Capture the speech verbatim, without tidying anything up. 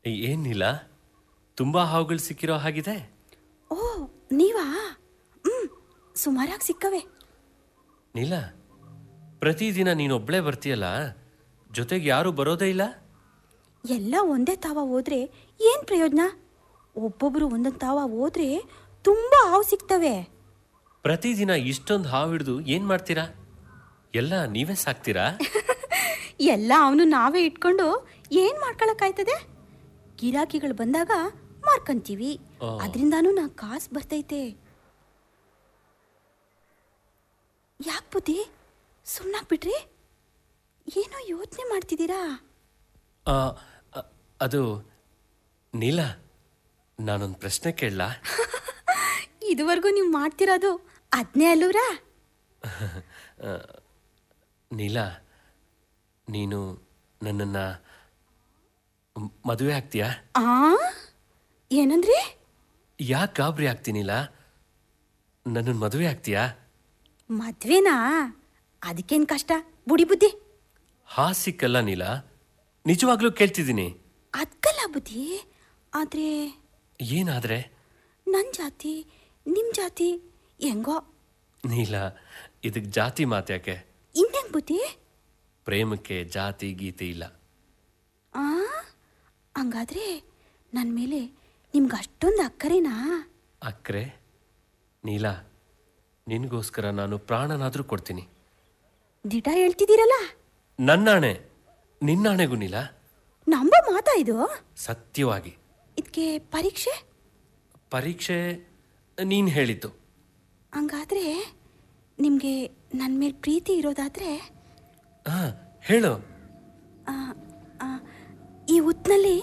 ಏನಿಲ್ಲ, ತುಂಬಾ ಹಾವುಗಳು ಸಿಕ್ಕಿರೋ ಹಾಗಿದೆ. ಓ ನೀವಾ? ಹ್ಮ್ ಸುಮಾರಾಗಿ ಸಿಕ್ಕವೆ. ನೀಲ, ಪ್ರತಿದಿನ ನೀನೊಬ್ಳೇ ಬರ್ತೀಯಲ್ಲ, ಜೊತೆಗೆ ಯಾರು ಬರೋದೇ ಇಲ್ಲ? ಎಲ್ಲ ಒಂದೇ ತಾವ ಹೋದ್ರೆ ಏನ್ ಪ್ರಯೋಜನ? ಒಬ್ಬೊಬ್ರು ಒಂದೊಂದು ತಾವ ಹೋದ್ರೆ ತುಂಬಾ ಹಾವು ಸಿಗ್ತವೆ. ಪ್ರತಿದಿನ ಇಷ್ಟೊಂದು ಹಾವು ಹಿಡಿದು ಏನ್ ಮಾಡ್ತೀರಾ? ಎಲ್ಲ ನೀವೇ ಸಾಕ್ತೀರಾ? ಎಲ್ಲ ಅವನು ನಾವೇ ಇಟ್ಕೊಂಡು ಏನ್ ಮಾಡ್ಕೊಳಕ್ಕಾಯ್ತದೆ? ಗಿರಾಕಿಗಳು ಬಂದಾಗ ಮಾರ್ಕಂತೀವಿ, ಅದರಿಂದಾನು ನಾ ಕಾಸು ಬರ್ತೈತೆ. ಯಾಕೆ ಬುದ್ಧಿ ಸುಮ್ಮನಾಗ್ಬಿಟ್ರಿ? ಏನೋ ಯೋಚನೆ ಮಾಡ್ತಿದ್ದೀರಾ? ಆ, ಅ- ಅದು ನೀಲ, ನಾನೊಂದು ಪ್ರಶ್ನೆ ಕೇಳಲಾ? ಇದುವರೆಗೂ ನೀವು ಮಾಡ್ತಿರೋದು ಅದನ್ನೇ ಅಲ್ಲೂರಾ? ನೀಲ, ನೀನು ನನ್ನನ್ನ ಮದುವೆ ಆಗ್ತೀಯಾ? ಆ ಏನಂದ್ರಿ? ಯಾಕೆ ಗಾಬರಿ ಆಗ್ತೀನಿಲ್ಲ? ನನ್ನನ್ನು ಮದುವೆ ಆಗ್ತೀಯಾ? ಮದ್ವೆನಾ? ಅದಕ್ಕೇನು ಕಷ್ಟ ಬುಡಿ ಬುದ್ಧಿ. ಹಾಸಿಕ್ಕಲ್ಲ ನೀಲ, ನಿಜವಾಗ್ಲೂ ಕೇಳ್ತಿದ್ದೀನಿ. ಅದಕ್ಕಲ್ಲ ಬುದ್ಧಿ, ಆದ್ರೆ ಏನಾದ್ರೆ? ನನ್ನ ಜಾತಿ ನಿಮ್ಮ ಜಾತಿ ಹೆಂಗೋ. ನೀಲ, ಇದಕ್ಕೆ ಜಾತಿ ಮಾತ್ಯಾಕೆ? ಇನ್ನೇನು ಬುದ್ಧಿ? ಪ್ರೇಮಕ್ಕೆ ಜಾತಿ ಗೀತೆ ಇಲ್ಲ. ಆ ಹಂಗಾದ್ರೆ ನನ್ನ ಮೇಲೆ ನಿಮ್ಗೆ ಅಷ್ಟೊಂದು ಅಕ್ಕರೇನಾ? ಅಕ್ರೆ ನೀಲ, ನಿನಗೋಸ್ಕರ ನಾನು ಪ್ರಾಣನಾದರೂ ಕೊಡ್ತೀನಿ. ದಿಟ ಹೇಳ್ತಿದ್ದೀರಲ್ಲ? ನನ್ನಾಣೆ, ನಿನ್ನಾಣೆಗೂ ನೀಲ. ನಂಬೋ ಮಾತಾ ಇದು? ಸತ್ಯವಾಗಿ. ಇದಕ್ಕೆ ಪರೀಕ್ಷೆ? ಪರೀಕ್ಷೆ ನೀನು ಹೇಳಿದ್ದು. ಹಂಗಾದ್ರೆ ನಿಮಗೆ ನನ್ನ ಮೇಲೆ ಪ್ರೀತಿ ಇರೋದಾದ್ರೆ ಹಾ ಹೇಳು. ಈ ಹೊತ್ನಲ್ಲಿ